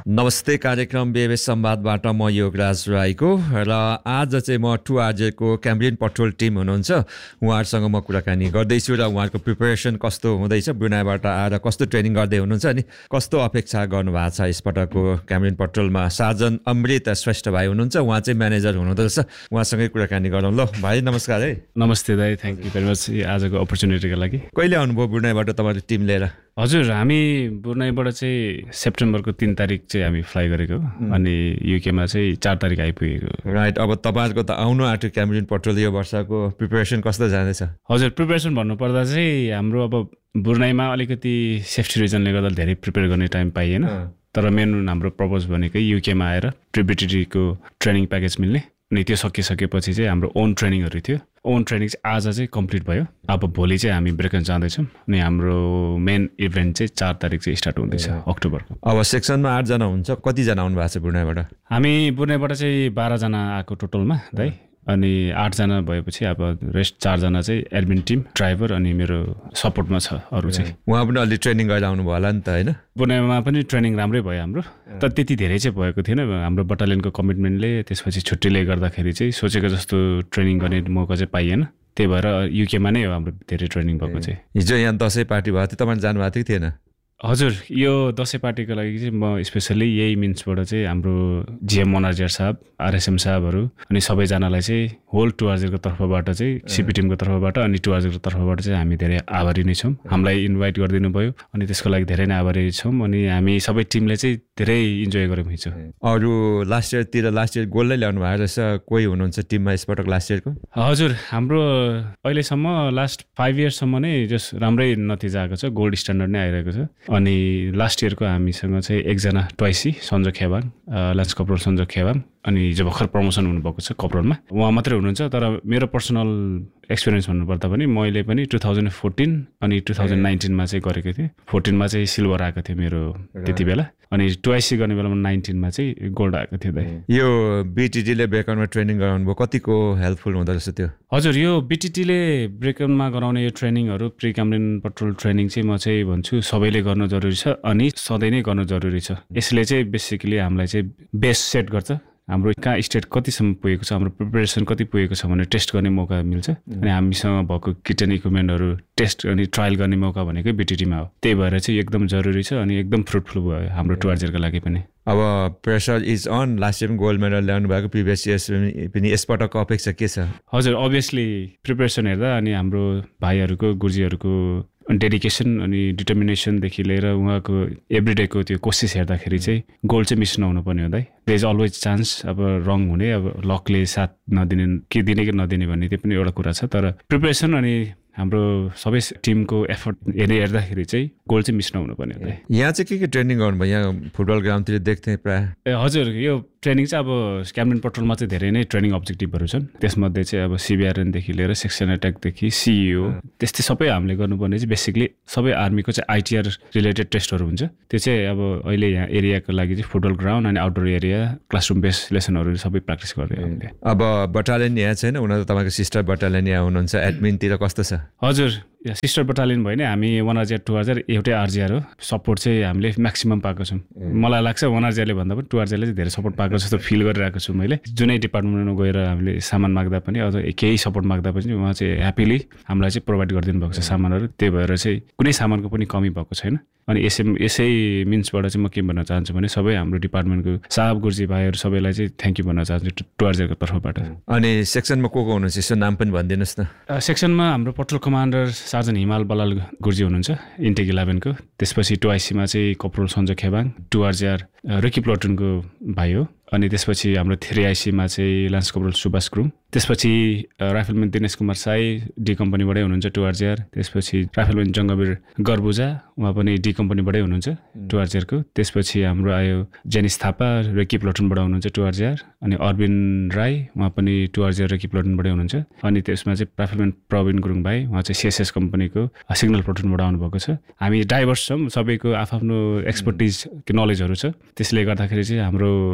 नमस्ते कार्यक्रम बेबे संवादबाट म योगराज राईको र आज चाहिँ म 2RJ को क्याम्ब्रियन पेट्रोल टिम हुनुहुन्छ उहाँहरुसँग म कुराकानी गर्दैछु र उहाँहरुको प्रिपरेसन कस्तो हुँदैछ ब्रुनाईबाट आएर कस्तो ट्रेनिङ गर्दै हुनुहुन्छ अनि कस्तो अपेक्षा गर्नु भएको छ यसपटकको क्याम्ब्रियन पेट्रोलमा साजन अमृत श्रेष्ठ भाइ हुनुहुन्छ उहाँ चाहिँ म्यानेजर हुनुहुँदो रहेछ उहाँसँगै कुराकानी गरौँ ल भाइ नमस्कार है नमस्ते दाइ थ्यांक यू भेरी मच आजको अपर्च्युनिटीको लागि कहिले आउनुभयो ब्रुनाईबाट तपाईहरु टिम लिएर हजुर हामी ब्रुनाईबाट चाहिँ सेप्टेम्बरको 3 तारिक चाहिँ हामी फ्लाइ गरेको अनि युकेमा चाहिँ 4 तारिक आइपुगेको राइट अब तपाईहरुको त आउनु आट्यो क्याम्ब्रियन पेट्रोल यो वर्षको प्रिपरेसन कस्तो जाँदैछ हजुर प्रिपरेसन भन्नुपर्दा चाहिँ हाम्रो अब ब्रुनाईमा अलिकति सेफ्टी रिजनले गर्दा धेरै प्रिपेयर गर्ने टाइम पाइएन तर मेन हाम्रो पर्पस भनेकै युकेमा आएर प्रिबिटिटीको ट्रेनिङ प्याकेज मिल्ने अनि त्यो सकिसकेपछि चाहिँ हाम्रो ओन ट्रेनिङहरु थियो ओन ट्रेनिङ चाहिँ आज चाहिँ कम्प्लिट भयो अब भोलि चाहिँ हामी ब्रेकन जाँदैछौँ अनि हाम्रो मेन इभेन्ट चाहिँ 4 तारिक चाहिँ स्टार्ट हुँदैछ अक्टोबरको अब सेक्सनमा 8 जना हुन्छ कति जना आउनु भएको छ ब्रुनाईबाट हामी ब्रुनाईबाट चाहिँ 12 जना आएको टोटलमा दाइ अनि 8 जना भएपछि अब रेस्ट 4 जना चाहिँ एडमिन टिम ड्राइभर अनि मेरो सपोर्टमा छ अरु चाहिँ उहाँ पनि अलि ट्रेनिङ गरेर आउनु भयो होला नि त हैन ब्रुनाईमा पनि ट्रेनिङ राम्रै भयो हाम्रो तर त्यति धेरै चाहिँ भएको थिएन हाम्रो बटालियनको कमिटमेन्टले त्यसपछि छुट्टीले गर्दाखेरि चाहिँ सोचेको जस्तो ट्रेनिङ गर्ने मौका चाहिँ पाइएन त्यही भएर युकेमा नै हो हाम्रो धेरै ट्रेनिङ भएको चाहिँ हिजो यहाँ दशैं पार्टी भएको थियो तपाईहरु जानु भएको थियो थिएन हजुर यो दशैं पार्टीको लागि चाहिँ म स्पेशली यही मिन्सबाट चाहिँ हाम्रो जीएम मोनार्जियर साहब आरएसएम साहबहरु अनि सबैजनालाई चाहिँ होल 2RJ को तर्फबाट चाहिँ सीपी टिमको तर्फबाट अनि 2RJ को तर्फबाट चाहिँ हामी धेरै आभारी नै छौं हामीलाई इन्भाइट गरिदिनु भयो अनि त्यसको लागि धेरै नै आभारी छौं अनि हामी सबै टिमले चाहिँ धेरै इन्जोय गर्यौं हिजो अरु लास्ट इयर गोलले ल्याउनु भएको रहेछ कोही हुनुहुन्छ टिममा यसपटक लास्ट इयरको हजुर हाम्रो अहिलेसम्म लास्ट 5 इयर्ससम्म नै जस राम्रै नतिजा आएको छ गोल्ड स्ट्यान्डर्ड नै आइरहेको छ अनि लास्ट इयरको हामीसँग चाहिँ एकजना ट्वाइसी सञ्जय खेवाङ लान्स कप्रोल सञ्जय खेवाङ अनि हिजो भर्खर प्रमोसन हुनुभएको छ कप्रोलमा उहाँ मात्रै हुनुहुन्छ तर मेरो पर्सनल एक्सपिरियन्स भन्नुपर्दा पनि मैले पनि 2014 अनि 2019 मा चाहिँ गरेको थिएँ 14 मा चाहिँ सिल्भर आएको थियो मेरो त्यति बेला अनि ट्वाइसी गर्ने बेलामा 19 मा चाहिँ गोल्ड आएको थियो दाइ यो बीटीटीले ब्रेकअनमा ट्रेनिङ गराउनु भयो कतिको हेल्पफुल हुँदो रहेछ त्यो हजुर यो बीटीटीले ब्रेकअनमा गराउने यो ट्रेनिङहरु प्री क्याम्ब्रियन पेट्रोल ट्रेनिङ चाहिँ म चाहिँ भन्छु सबैले गर्न जरुरी छ अनि सधैँ नै गर्न जरुरी छ यसले चाहिँ बेसिकली हामीलाई चाहिँ बेस सेट गर्छ हाम्रो कहाँ स्टेट कतिसम्म पुगेको छ हाम्रो प्रिपरेसन कति पुगेको छ भने टेस्ट गर्ने मौका मिल्छ अनि हामीसँग भएको किचन इक्विपमेन्टहरु टेस्ट अनि ट्रायल गर्ने मौका भनेकै बीटीटीमा हो त्यही भएर चाहिँ एकदम जरुरी छ अनि एकदम फ्रुटफुल भयो हाम्रो 2RJ को लागि पनि अब pressure is an last year gold medal ल्याउनु भएको प्रिभियस इयर्स पनि यसपटकको अपेक्षा के छ हजुर अभियसली प्रिपरेसन हेर्दा अनि हाम्रो भाइहरुको गुरुजीहरुको डेडिकेसन अनि डिटर्मिनेसन देखि लिएर उहाँको एभ्रीडेको त्यो कोसिस हेर्दाखेरि चाहिँ गोल चाहिँ मिस नहुनु पर्ने हो दाइ देयर इज अलवेज चान्स अब रङ हुने अब लकले साथ नदिने के दिने कि नदिने भन्ने त्यो पनि एउटा कुरा छ तर प्रिपरेसन अनि हाम्रो सबै टिमको एफर्ट हेर्दाखेरि चाहिँ गोल चाहिँ मिस नहुनु पर्ने हो यहाँ चाहिँ के ट्रेनिङ गर्नुभयो यहाँ फुटबल ग्राउन्डतिर देख्थे प्राय ए हजुर यो ट्रेनिङ चाहिँ अब क्याम्ब्रियन पेट्रोलमा चाहिँ धेरै नै ट्रेनिङ अब्जेक्टिभहरु छन् त्यसमध्ये चाहिँ अब सीबीआरएन देखि लिएर सेक्सन अट्याक देखि सीईओ त्यस्तै सबै हामीले गर्नुपर्ने चाहिँ बेसिकली सबै आर्मीको चाहिँ आईटीआर रिलेटेड टेस्टहरु हुन्छ त्यो चाहिँ अब अहिले यहाँ एरियाको लागि चाहिँ फुटबल ग्राउन्ड अनि आउटडोर एरिया क्लासरुम बेस लेसनहरु सबै प्र्याक्टिस गर्दै हामीले अब बटालियन यहाँ छैन उनीहरु त तपाईको सिस्टर बटालियन यहाँ हुनुहुन्छ एडमिनतिर कस्तो छ हजुर सिस्टर बटालियन भयो नि हामी 1RJ 2RJ एउटै आरजीआर हो सपोर्ट चाहिँ हामीले म्याक्सिमम पाएको छौं मलाई लाग्छ 1RJ ले भन्दा पनि 2RJ ले चाहिँ धेरै सपोर्ट पाएको जस्तो फिल गरिरहेको छु मैले जुनै डिपार्टमेन्टमा गएर हामीले सामान माग्दा पनि अझ केही सपोर्ट माग्दा पनि उहाँ चाहिँ ह्यापीली हामीलाई चाहिँ प्रोभाइड गरिदिनु भएको छ सामानहरु त्यही भएर चाहिँ कुनै सामानको पनि कमी भएको छैन अनि यसै मिन्सबाट चाहिँ म के भन्न चाहन्छु भने सबै हाम्रो डिपार्टमेन्टको साहब गुरुजी भाइहरु सबैलाई चाहिँ थ्यांक यू भन्न चाहन्छु 2RJ को तर्फबाट अनि सेक्सनमा को हुनुहुन्छ यसो नाम पनि भनिदिनुस् न सेक्सनमा हाम्रो पेट्रोल कमान्डर सार्जन हिमाल बलाल गुरुजी हुनुहुन्छ इन्टेक 11 को त्यसपछि 2IC मा चाहिँ कप्रोल सञ्जय खेबाङ 2RJ रकी प्लटुनको भाइ हो अनि त्यसपछि हाम्रो 3IC मा चाहिँ लान्स कप्रोल सुभाष गुरुङ त्यसपछि राइफलम्यान दिनेश कुमार साई डी कम्पनीबाटै हुनुहुन्छ 2RJ त्यसपछि राइफलम्यान जंगबीर गर्बुजा उहाँ पनि डी कम्पनीबाटै हुनुहुन्छ 2RJ को त्यसपछि हाम्रो आयो जेनिस थापा रकी प्लटुनबाट हुनुहुन्छ 2RJ अनि अरविन राई उहाँ पनि 2RJ रकी प्लटुनबाटै हुनुहुन्छ अनि त्यसमा चाहिँ राइफलम्यान प्रवीण गुरुङ भाइ उहाँ चाहिँ सीएसएस कम्पनीको सिग्नल प्लटुनबाट आउनु भएको छ हामी डाइभर्स छौं सबैको आफ्नो एक्सपर्टिज नलेजहरु छ त्यसले गर्दाखेरि चाहिँ हाम्रो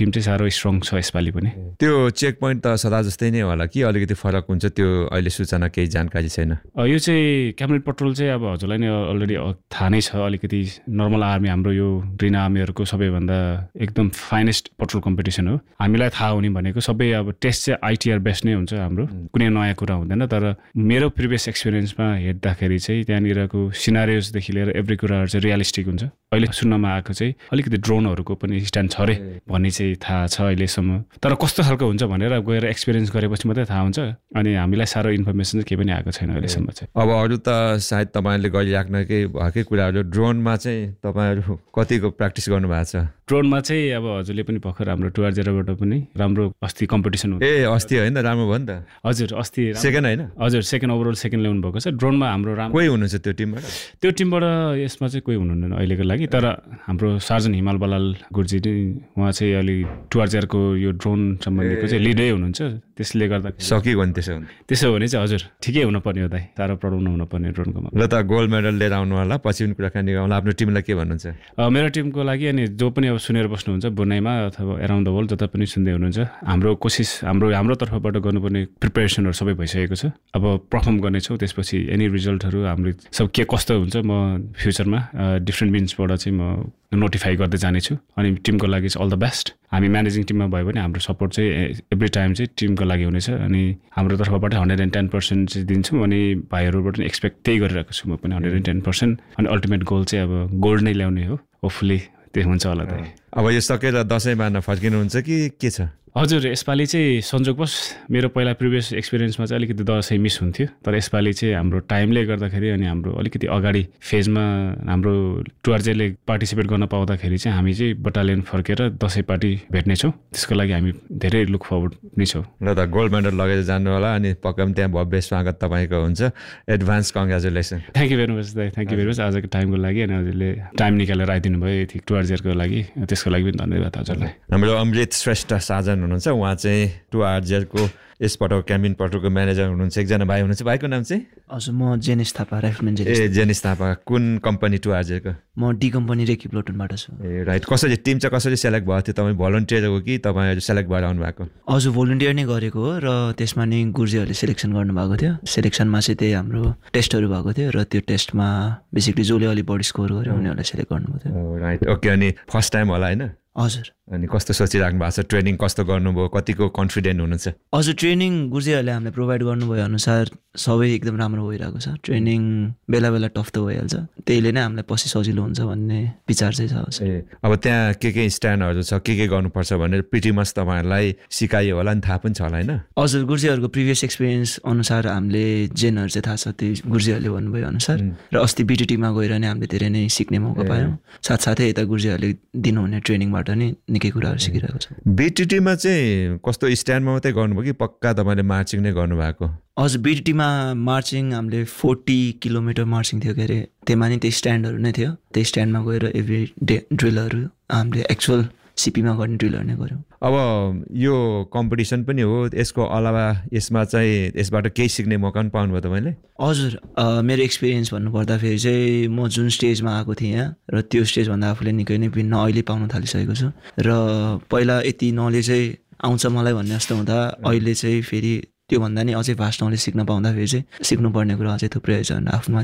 टिम चाहिँ साह्रो स्ट्रङ छ यसपालि पनि। त्यो चेक पोइन्ट त सदा जस्तै नै होला कि अलिकति फरक हुन्छ, त्यो अहिले सूचना केही जानकारी छैन? यो चाहिँ क्याबिनेट पेट्रोल चाहिँ अब हजुरलाई नै अलरेडी थाहा नै छ, अलिकति नर्मल आर्मी हाम्रो यो ग्रिन आर्मीहरूको सबैभन्दा एकदम फाइनेस्ट पेट्रोल कम्पिटिसन हो। हामीलाई थाहा हुने भनेको सबै अब टेस्ट चाहिँ आइटिआर बेस्ड नै हुन्छ हाम्रो, कुनै नयाँ कुरा हुँदैन। तर मेरो प्रिभियस एक्सपिरियन्समा हेर्दाखेरि चाहिँ त्यहाँनिरको सिनारियोजदेखि लिएर एभ्री कुराहरू चाहिँ रियलिस्टिक हुन्छ। अहिले सुन्नमा आएको चाहिँ अलिकति ड्रोनहरूको पनि स्ट्यान्ड छ अरे भन्ने चाहिँ थाहा छ अहिलेसम्म, तर कस्तो खालको हुन्छ भनेर गएर एक्सपिरियन्स गरेपछि मात्रै थाहा हुन्छ। अनि हामीलाई साह्रो इन्फर्मेसन चाहिँ केही पनि आएको छैन अहिलेसम्म चाहिँ। अब अरू त सायद तपाईँहरूले गरिराख्नकै भएकै कुराहरू, ड्रोनमा चाहिँ तपाईँहरू कतिको प्र्याक्टिस गर्नुभएको छ? ड्रोनमा चाहिँ अब हजुरले पनि भर्खर हाम्रो 2R0बाट पनि राम्रो अस्ति कम्पिटिसन हुन्छ। अस्ति होइन, राम्रो भयो नि त। हजुर अस्ति सेकेन्ड होइन? हजुर सेकेन्ड ओभरअल सेकेन्ड ल्याउनु भएको छ ड्रोनमा। हाम्रो राम्रो कोही हुनुहुन्छ त्यो टिमबाट? त्यो टिमबाट यसमा चाहिँ कोही हुनुहुन्न अहिलेको लागि, तर हाम्रो सार्जन हिमाल बलाल गुरुजी उहाँ चाहिँ अलि 2R0को यो ड्रोन सम्बन्धीको चाहिँ लिडै हुनुहुन्छ। त्यसले गर्दा सकियो नि त्यसो भने चाहिँ हजुर ठिकै हुनुपर्ने हो दाइ, साह्रो प्रब्लम नहुनुपर्ने ड्रोनको। ल त गोल्ड मेडल लिएर आउनु होला, पछि पनि कुराकानी गर्नु। आफ्नो टिमलाई के भन्नुहुन्छ? मेरो टिमको लागि अनि जो पनि अब सुनेर बस्नुहुन्छ बुनाईमा अथवा एराउन्ड द वर्ल्ड जता पनि सुन्दै हुनुहुन्छ, हाम्रो कोसिस हाम्रो तर्फबाट गर्नुपर्ने प्रिपेरेसनहरू सबै भइसकेको छ। अब पर्फर्म गर्नेछौँ, त्यसपछि एनी रिजल्टहरू हाम्रो सब के कस्तो हुन्छ म फ्युचरमा डिफ्रेन्ट मिन्सबाट चाहिँ म नोटिफाई गर्दै जानेछु। अनि टिमको लागि चाहिँ अल द बेस्ट। हामी म्यानेजिङ टिममा भयो भने हाम्रो सपोर्ट चाहिँ एभ्री टाइम चाहिँ टिमको लागि हुनेछ। अनि हाम्रो तर्फबाट 110% चाहिँ दिन्छौँ, अनि भाइहरूबाट पनि एक्सपेक्ट त्यही गरिरहेको छु म पनि 110%। अनि अल्टिमेट गोल चाहिँ अब गोल्ड नै ल्याउने हो, होपफुली त्यो हुन्छ होला त। अब यो सकेर दसैँ मार्न फर्किनुहुन्छ कि के छ? हजुर यसपालि चाहिँ संयोगवश मेरो पहिला प्रिभियस एक्सपिरियन्समा चाहिँ अलिकति दसैँ मिस हुन्थ्यो, तर यसपालि चाहिँ हाम्रो टाइमले गर्दाखेरि अनि हाम्रो अलिकति अगाडि फेजमा हाम्रो 2R0ले पार्टिसिपेट गर्न पाउँदाखेरि चाहिँ हामी चाहिँ बटालियन फर्केर दसैँ पार्टी भेट्नेछौँ। त्यसको लागि हामी धेरै लुक फरवर्ड नै छौँ। ल त गोल्ड मेडल लगेर जानु होला, अनि पक्का पनि त्यहाँ भव्य स्वागत तपाईँको हुन्छ। Advance congratulation. Thank you very much दाइ, थ्याङ्क यू भेरी मच आजको टाइमको लागि। अनि हजुरले टाइम निकालेर आइदिनु भयो यति 2R0को लागि, त्यसको लागि पनि धन्यवाद हजुरलाई। हाम्रो अमृत श्रेष्ठ साजन हुनुहुन्छ, उहाँ चाहिँ 2R0को यसपटक क्याबिन पटलको म्यानेजर हुनुहुन्छ। एकजना भाइ हुनुहुन्छ, भाइको नाम चाहिँ? हजुर म Janice Thapa, rifleman Janice Thapa. कुन कम्पनी 2R0को? म डी कम्पनी रेकी प्लोटनबाट छु। राइट। कसरी टिम चाहिँ कसरी सेलेक्ट भएको थियो? तपाईँ भलन्टियर हो कि तपाईँहरू सेलेक्ट भएर आउनु भएको? हजुर भोलिन्टियर नै गरेको हो, र त्यसमा नै गुरुजीहरूले सेलेक्सन गर्नुभएको थियो। सेलेक्सनमा चाहिँ त्यही हाम्रो टेस्टहरू भएको थियो, र त्यो टेस्टमा बेसिकली जसले अलिक बढी स्कोर गर्यो उनीहरूलाई सेलेक्ट गर्नुभएको थियो। Right, okay. अनि फर्स्ट टाइम होला होइन? हजुर। अनि कस्तो सोचिराख्नु भएको छ? ट्रेनिङ कस्तो गर्नुभयो? कतिको कन्फिडेन्ट हुनुहुन्छ? हजुर ट्रेनिङ गुरुजीहरूले हामीलाई प्रोभाइड गर्नुभयो अनुसार सबै एकदम राम्रो भइरहेको छ। ट्रेनिङ बेला बेला टफ त भइहाल्छ, त्यहीले नै हामीलाई पछि सजिलो हुन्छ भन्ने विचार चाहिँ छ। अब त्यहाँ के स्ट्यान्डहरू छ, के गर्नुपर्छ भनेर पिटिमस तपाईँहरूलाई सिकाइयो होला नि, थाहा पनि छ होला होइन? हजुर गुरुजीहरूको प्रिभियस एक्सपिरियन्स अनुसार हामीले जेनहरू चाहिँ थाहा छ, त्यही गुरुजीहरूले भन्नुभयो अनुसार। र अस्ति बिटिटीमा गएर नै हामीले धेरै नै सिक्ने मौका पायौँ। साथसाथै यता गुरुजीहरूले दिनुहुने ट्रेनिङबाट नै निकै कुराहरू सिकिरहेको छ। बिटिटीमा चाहिँ कस्तो स्ट्यान्डमा मात्रै गर्नुभयो कि पक्का तपाईँले मार्चिङ नै गर्नुभएको? हजुर बिटिटीमा मार्चिङ हामीले 40 किलोमिटर मार्चिङ थियो के अरे, त्यसमा नि त्यही स्ट्यान्डहरू नै थियो। त्यही स्ट्यान्डमा गएर एभ्री डे ड्रिलहरू हामीले एक्चुअल सिपीमा गर्ने ड्रिलहरू नै गऱ्यौँ। अब यो कम्पिटिसन पनि हो, यसको अलावा यसमा चाहिँ यसबाट केही सिक्ने मौका पनि पाउनुभयो तपाईँले? हजुर मेरो एक्सपिरियन्स भन्नुपर्दाखेरि चाहिँ म जुन स्टेजमा आएको थिएँ यहाँ, र त्यो स्टेजभन्दा आफूले निकै नै भिन्न अहिले पाउन थालिसकेको छु। र पहिला यति नलेजै आउँछ मलाई भन्ने जस्तो हुँदा अहिले चाहिँ फेरि त्योभन्दा नि अझै भास्ट नलेज सिक्न पाउँदाखेरि चाहिँ सिक्नुपर्ने कुरा अझै थुप्रै छ। आफ्नो